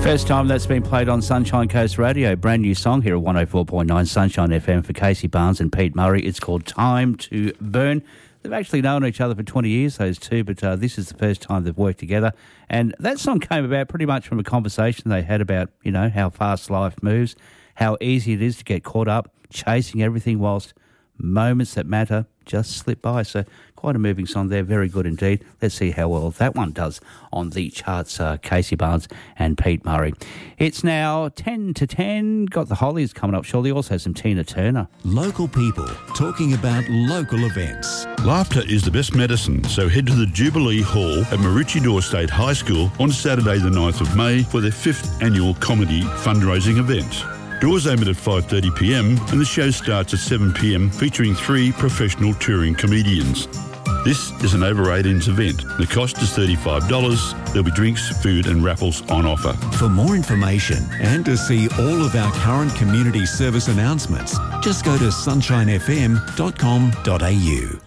First time that's been played on Sunshine Coast Radio. Brand new song here at 104.9 Sunshine FM for Casey Barnes and Pete Murray. It's called Time to Burn. They've actually known each other for 20 years, those two, but this is the first time they've worked together. And that song came about pretty much from a conversation they had about, you know, how fast life moves, how easy it is to get caught up chasing everything whilst moments that matter just slip by. So quite a moving song there, very good indeed. Let's see how well that one does on the charts, Casey Barnes and Pete Murray. It's now 10 to 10, got the Hollies coming up shortly, also some Tina Turner. Local people talking about local events. Laughter is the best medicine, so head to the Jubilee Hall at Maroochydore State High School on Saturday the 9th of May for their 5th annual comedy fundraising event. Doors open at 5:30pm and the show starts at 7pm featuring 3 professional touring comedians. This is an over-18s event. The cost is $35. There'll be drinks, food and raffles on offer. For more information and to see all of our current community service announcements, just go to sunshinefm.com.au.